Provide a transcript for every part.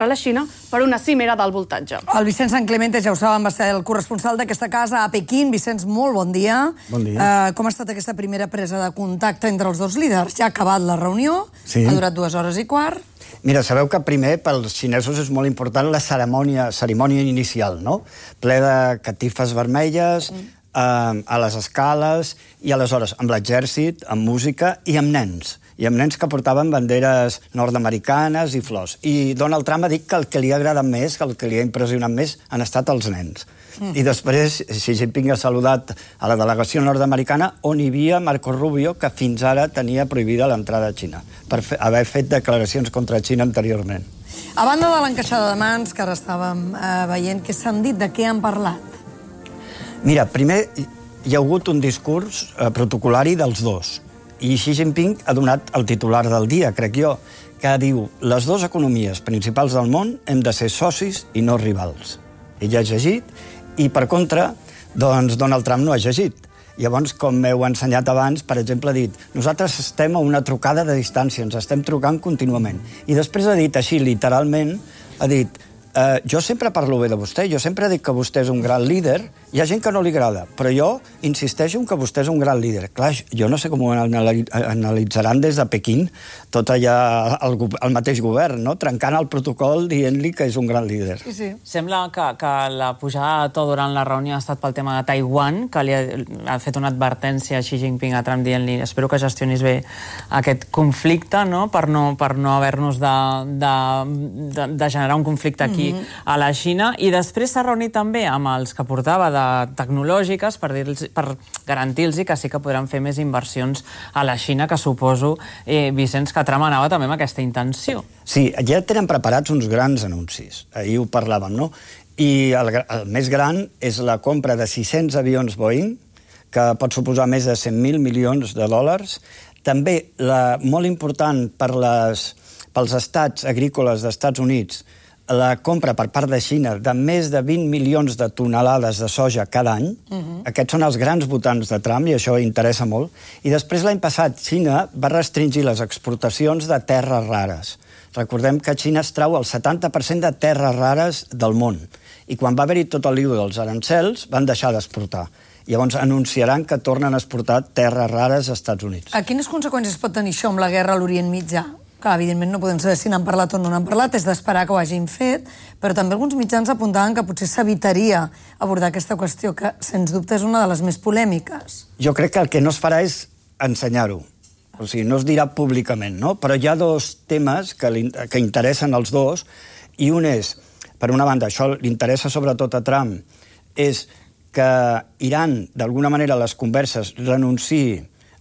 per la Xina per una cimera d'alt voltatge. El Vicenç Santclemente, ja ho saben, va ser el corresponsal d'aquesta casa a Pequín. Vicenç, molt bon dia. Bon dia. Com ha estat aquesta primera presa de contacte entre els dos líders? Ja ha acabat la reunió, ha durat 2 hores i quart. Mira, sabeu que primer pels xinesos és molt important la cerimònia inicial, no? Ple de catifes vermelles, a les escales, i aleshores amb l'exèrcit, amb música i amb nens. I amb nens que portaven banderes nord-americanes i flors. I Donald Trump ha dit que el que li ha agradat més, que el que li ha impressionat més, han estat els nens. I després Xi Jinping ha saludat a la delegació nord-americana on hi havia Marco Rubio, que fins ara tenia prohibida l'entrada a Xina, per haver fet declaracions contra Xina anteriorment. A banda de l'encaixada de mans, que ara estàvem veient, què s'han dit, de què han parlat? Mira, primer hi ha hagut un discurs protocolari dels dos. I Xi Jinping ha donat el titular del dia, crec jo, que diu: les dues economies principals del món hem de ser socis i no rivals. Ell ha llegit, i per contra, doncs Donald Trump no ha llegit. Llavors, com m'heu ensenyat abans, per exemple, ha dit: nosaltres estem a una trucada de distància, ens estem trucant contínuament. I després ha dit així, literalment, ha dit: jo sempre parlo bé de vostè, jo sempre dic que vostè és un gran líder, hi ha gent que no li agrada, però jo insisteixo que vostè és un gran líder. Clar, jo no sé com ho analitzaran des de Pequín, tot allà el mateix govern, no? Trencant el protocol dient-li que és un gran líder. Sí. Sembla que la pujada de to durant la reunió ha estat pel tema de Taiwan, que li ha fet una advertència a Xi Jinping a Trump dient-li: espero que gestionis bé aquest conflicte, no? Per no haver-nos de generar un conflicte aquí a la Xina. I després s'ha reunit també amb els que portava de tecnològiques per garantir-los que sí que podran fer més inversions a la Xina, que suposo, Vicenç, que Trump anava també amb aquesta intenció. Sí, ja tenen preparats uns grans anuncis. Ahir ho parlàvem, no? I el més gran és la compra de 600 avions Boeing, que pot suposar més de 100.000 milions de dòlars. També, molt important pels estats agrícoles dels Estats Units, la compra per part de Xina de més de 20 milions de tonelades de soja cada any. Aquests són els grans votants de Trump i això interessa molt. I després, l'any passat, Xina va restringir les exportacions de terres rares. Recordem que Xina es trau el 70% de terres rares del món. I quan va haver-hi tot el lío dels arancels, van deixar d'exportar. Llavors anunciaran que tornen a exportar terres rares als Estats Units. A quines conseqüències pot tenir això amb la guerra a l'Orient Mitjà? Clar, evidentment no podem saber si n'han parlat o no n'han parlat, és d'esperar que ho hagin fet, però també alguns mitjans apuntaven que potser s'evitaria abordar aquesta qüestió, que sens dubte és una de les més polèmiques. Jo crec que el que no es farà és ensenyar-ho. O sigui, no es dirà públicament, no? Però hi ha dos temes que interessen als dos, i un és, per una banda, això li interessa sobretot a Trump, és que Iran, d'alguna manera, a les converses renunciï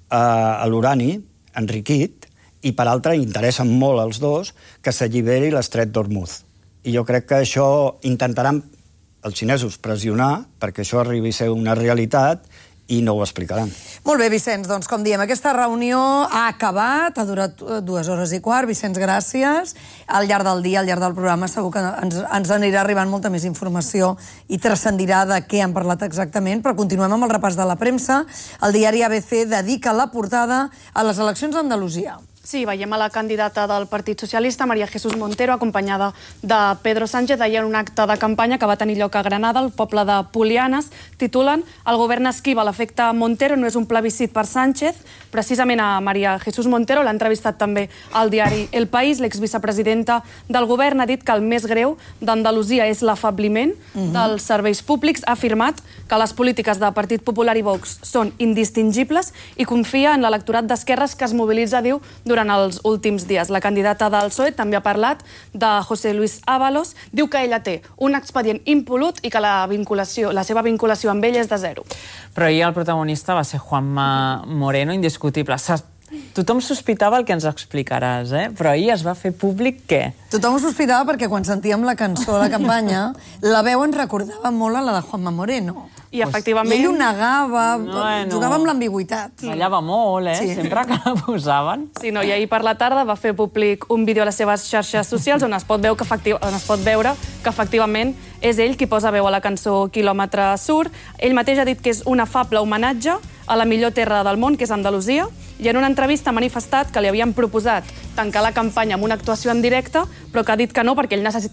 a l'urani enriquit, i per altra interessen molt als dos que s'alliberi l'estret d'Hormuz. I jo crec que això intentaran els xinesos pressionar perquè això arribi a ser una realitat i no ho explicaran. Molt bé, Vicenç, doncs com diem, aquesta reunió ha acabat, ha durat 2 hores i quart. Vicenç, gràcies. Al llarg del dia, al llarg del programa, segur que ens anirà arribant molta més informació i transcendirà de què han parlat exactament, però continuem amb el repàs de la premsa. El diari ABC dedica la portada a les eleccions d'Andalusia. Sí, veiem a la candidata del Partit Socialista, María Jesús Montero, acompanyada de Pedro Sánchez, ahir en un acte de campanya que va tenir lloc a Granada, al poble de Polianes. Titulen: el govern esquiva l'efecte Montero, no és un plebiscit per Sánchez. Precisament a María Jesús Montero l'ha entrevistat també al diari El País. L'exvicepresidenta del govern ha dit que el més greu d'Andalusia és l'afabliment dels serveis públics. Ha afirmat que les polítiques de Partit Popular i Vox són indistingibles i confia en l'electorat d'esquerres que es mobilitza, diu, durant els últims dies. La candidata del PSOE també ha parlat de José Luis Ábalos. Diu que ella té un expedient impolut i que la seva vinculació amb ell és de zero. Però ahir el protagonista va ser Juanma Moreno, indiscutible. Tothom sospitava el que ens explicaràs, però ahir es va fer públic què? Tothom ho sospitava perquè quan sentíem la cançó de la campanya, la veu ens recordava molt a la de Juanma Moreno. I efectivament... I ell ho negava, jugava amb l'ambigüitat. Ballava molt, sempre que la posaven. Sí, i ahir per la tarda va fer públic un vídeo a les seves xarxes socials on es pot veure que efectivament és ell qui posa veu a la cançó Quilòmetre Sur. Ell mateix ha dit que és un afable homenatge a la millor terra del món, que és Andalusia, i en una entrevista ha manifestat que li havien proposat tancar la campanya amb una actuació en directe, però que ha dit que no perquè ell